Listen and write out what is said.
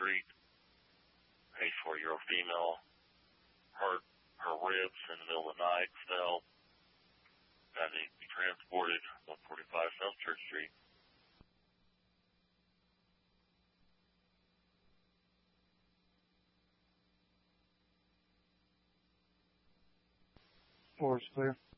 Street. A 4-year-old female hurt her ribs in the middle of the night, fell, had to be transported 145 South Church Street. Floor is clear.